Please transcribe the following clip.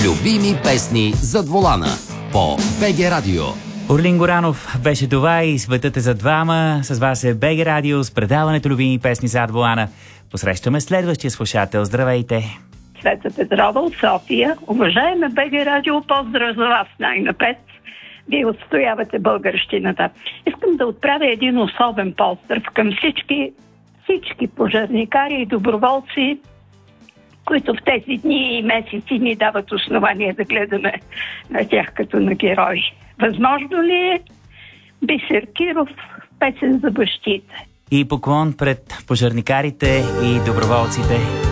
Любими песни зад волана по БГ Радио. Орлин Горанов беше това и светът е за двама. С вас е БГ Радио с предаването Любими песни зад волана. Посрещаме следващия слушател. Здравейте! Света Петрова от София. Уважаеме БГ Радио, поздрав за вас най-напред. Вие отстоявате българщината. Искам да отправя един особен поздрав към всички пожарникари и доброволци, които в тези дни и месеци ни дават основание да гледаме на тях като на герои. Възможно ли е Бисер Киров песен за бащите? И поклон пред пожарникарите и доброволците.